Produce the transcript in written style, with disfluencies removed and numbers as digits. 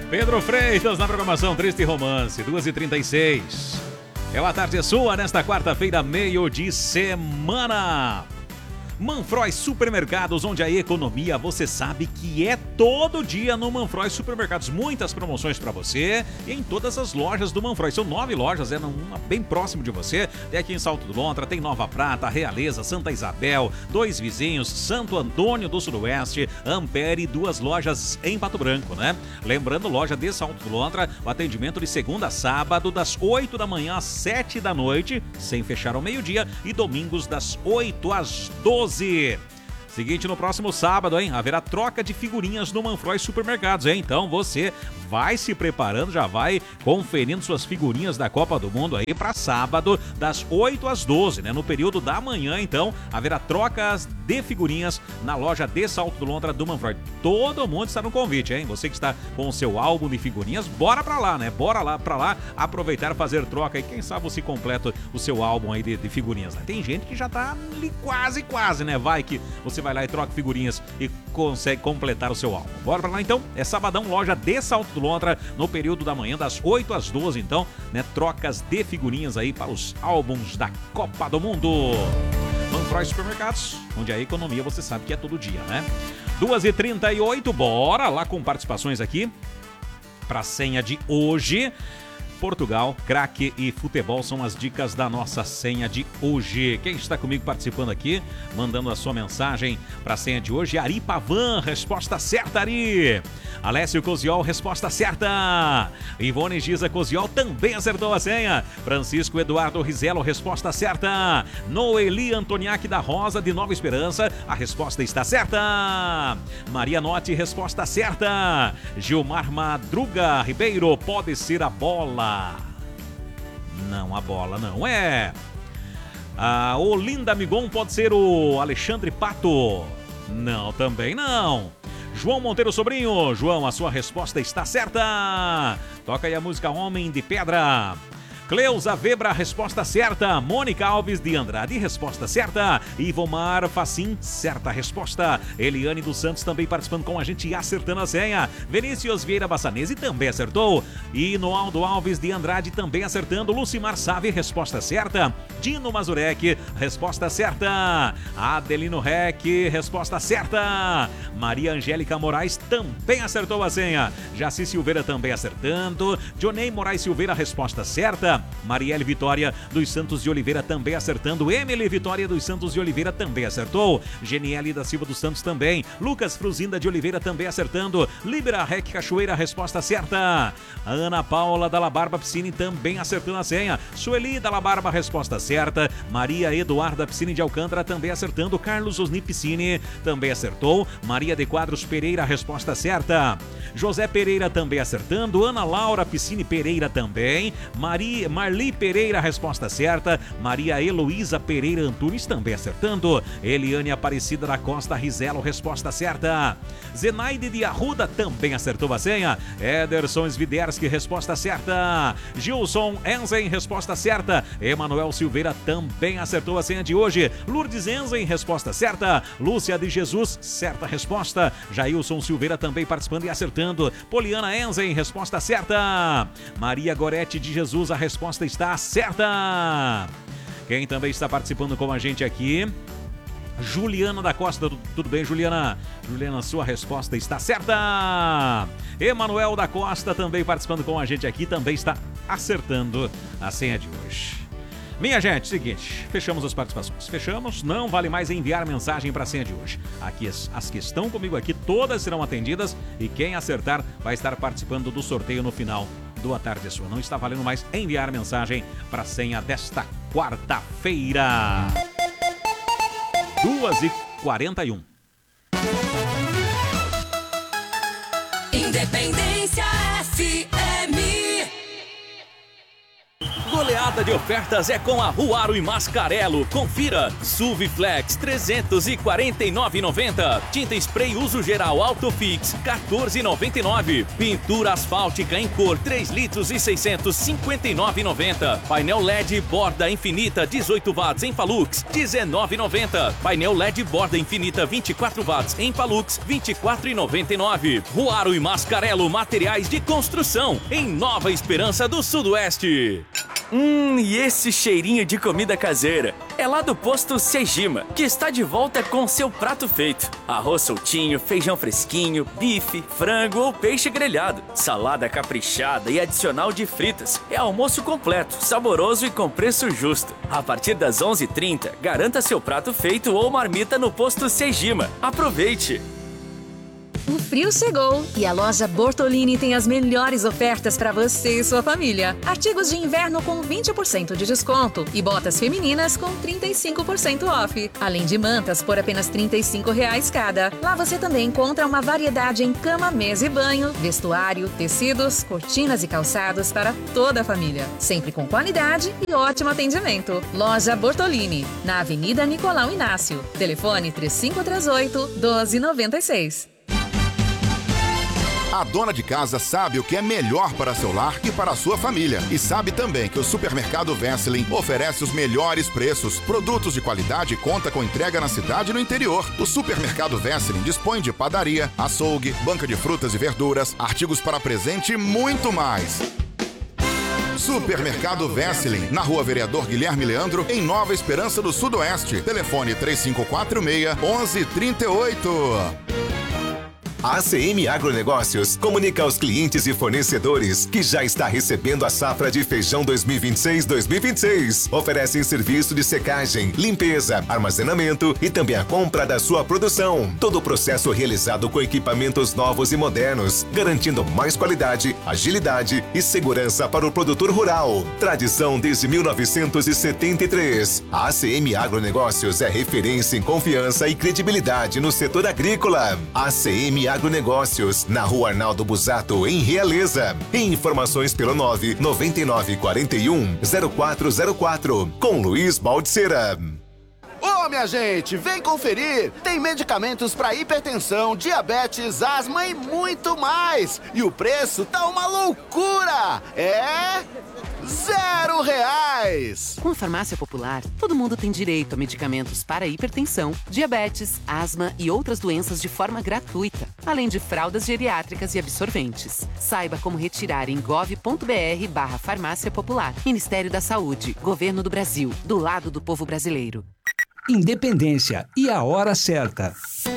Pedro Freitas na programação Triste Romance, 2h36. É a tarde sua nesta quarta-feira, meio de semana. Manfroy Supermercados, onde a economia você sabe que é todo dia no Manfroy Supermercados. Muitas promoções para você em todas as lojas do Manfroy. São 9 lojas, uma bem próximo de você. Tem aqui em Salto do Lontra, tem Nova Prata, Realeza, Santa Isabel, Dois Vizinhos, Santo Antônio do Sudoeste, Ampere e 2 lojas em Pato Branco, né? Lembrando, loja de Salto do Lontra, o atendimento de segunda a sábado, das 8 da manhã às 7 da noite, sem fechar ao meio-dia, e domingos das 8 às 12. Seguinte, no próximo sábado, hein, haverá troca de figurinhas no Manfroy Supermercados, hein? Então você vai se preparando, já vai conferindo suas figurinhas da Copa do Mundo aí para sábado, das 8 às 12, né? No período da manhã, então, haverá trocas de figurinhas na loja de Salto do Lontra do Manfroy. Todo mundo está no convite, hein? Você que está com o seu álbum de figurinhas, bora pra lá, né? Bora lá pra lá aproveitar, fazer troca e quem sabe você completa o seu álbum aí de figurinhas, né? Tem gente que já tá ali quase, né? Vai que você vai lá e troca figurinhas e consegue completar o seu álbum. Bora pra lá então, é sabadão, loja de Salto do Lontra, no período da manhã, das 8 às 12, então, né? Trocas de figurinhas aí para os álbuns da Copa do Mundo. Manfroy Supermercados, onde a economia você sabe que é todo dia, né? 2h38, bora lá com participações aqui pra senha de hoje. Portugal, craque e futebol são as dicas da nossa senha de hoje. Quem está comigo participando aqui, mandando a sua mensagem para a senha de hoje, Ari Pavan, resposta certa, Ari. Alessio Coziol, resposta certa. Ivone Giza Coziol também acertou a senha. Francisco Eduardo Rizelo, resposta certa. Noeli Antoniak da Rosa, de Nova Esperança, a resposta está certa. Maria Notti, resposta certa. Gilmar Madruga Ribeiro, pode ser a bola. Não, a bola não é. A Olinda Migon, pode ser o Alexandre Pato. Não, também não. João Monteiro Sobrinho, João, a sua resposta está certa. Toca aí a música Homem de Pedra. Cleusa Weber, resposta certa. Mônica Alves de Andrade, resposta certa. Ivomar Facim, certa resposta. Eliane dos Santos também participando com a gente e acertando a senha. Vinícius Vieira Bassanese também acertou. E Noaldo Alves de Andrade também acertando. Lucimar Save, resposta certa. Dino Mazurek, resposta certa. Adelino Rec, resposta certa. Maria Angélica Moraes também acertou a senha. Jaci Silveira também acertando. Jonei Moraes Silveira, resposta certa. Marielle Vitória dos Santos de Oliveira também acertando. Emily Vitória dos Santos de Oliveira também acertou. Geniele da Silva dos Santos também. Lucas Fruzinda de Oliveira também acertando. Libera Rec Cachoeira, resposta certa. Ana Paula Dalla Barba Piscine também acertando a senha. Sueli Dalla Barba, resposta certa. Maria Eduarda Piscine de Alcântara também acertando. Carlos Osni Piscine também acertou. Maria de Quadros Pereira, resposta certa. José Pereira também acertando. Ana Laura Piscine Pereira também. Marli Pereira, resposta certa. Maria Heloísa Pereira Antunes também acertando. Eliane Aparecida da Costa Rizelo, resposta certa. Zenaide de Arruda também acertou a senha. Ederson Sviderski, resposta certa. Gilson Enzen, resposta certa. Emanuel Silveira também acertou a senha de hoje. Lourdes Enzen, resposta certa. Lúcia de Jesus, certa resposta. Jailson Silveira também participando e acertando. Poliana Enzen, resposta certa. Maria Gorete de Jesus, a resposta está certa. Quem também está participando com a gente aqui, Juliana da Costa. Tudo bem, Juliana? Juliana, sua resposta está certa. Emanuel da Costa também participando com a gente aqui, também está acertando a senha de hoje. Minha gente, seguinte, fechamos as participações. Fechamos, não vale mais enviar mensagem para a senha de hoje. Aqui as que estão comigo aqui, todas serão atendidas e quem acertar vai estar participando do sorteio no final do A Tarde Sua. Não está valendo mais enviar mensagem para a senha desta quarta-feira. 2h41. Independência FM. goleada de ofertas é com a Ruaro e Mascarello. Confira. SUV Flex 349,90. Tinta spray uso geral Autofix 14,99. Pintura asfáltica em cor 3 litros e 659,90. Painel LED borda infinita 18 watts em Palux 19,90. Painel LED borda infinita 24 watts em Palux 24,99. Ruaro e Mascarello materiais de construção em Nova Esperança do Sudoeste. E esse cheirinho de comida caseira é lá do posto Sejima, que está de volta com seu prato feito. Arroz soltinho, feijão fresquinho, bife, frango ou peixe grelhado, salada caprichada e adicional de fritas. É almoço completo, saboroso e com preço justo. A partir das 11h30, garanta seu prato feito ou marmita no posto Sejima. Aproveite! O frio chegou e a loja Bortolini tem as melhores ofertas para você e sua família. Artigos de inverno com 20% de desconto e botas femininas com 35% off. Além de mantas por apenas R$ 35,00 cada. Lá você também encontra uma variedade em cama, mesa e banho, vestuário, tecidos, cortinas e calçados para toda a família. Sempre com qualidade e ótimo atendimento. Loja Bortolini, na Avenida Nicolau Inácio. Telefone 3538-1296. A dona de casa sabe o que é melhor para seu lar e para a sua família. E sabe também que o Supermercado Wesseling oferece os melhores preços, produtos de qualidade e conta com entrega na cidade e no interior. O Supermercado Wesseling dispõe de padaria, açougue, banca de frutas e verduras, artigos para presente e muito mais. Supermercado Wesseling, na Rua Vereador Guilherme Leandro, em Nova Esperança do Sudoeste. Telefone 3546-1138. A ACM Agronegócios comunica aos clientes e fornecedores que já está recebendo a safra de feijão 2026-2026. Oferecem serviço de secagem, limpeza, armazenamento e também a compra da sua produção. Todo o processo realizado com equipamentos novos e modernos, garantindo mais qualidade, agilidade e segurança para o produtor rural. Tradição desde 1973. A ACM Agronegócios é referência em confiança e credibilidade no setor agrícola. ACM Agronegócios, na Rua Arnaldo Busato, em Realeza. Informações pelo 99941-0404, com Luiz Baldiceira. Ô, minha gente, vem conferir! Tem medicamentos para hipertensão, diabetes, asma e muito mais! E o preço tá uma loucura! É... R$0! Com a Farmácia Popular, todo mundo tem direito a medicamentos para hipertensão, diabetes, asma e outras doenças de forma gratuita, além de fraldas geriátricas e absorventes. Saiba como retirar em gov.br/Farmácia Popular. Ministério da Saúde, Governo do Brasil, do lado do povo brasileiro. Independência e a hora certa.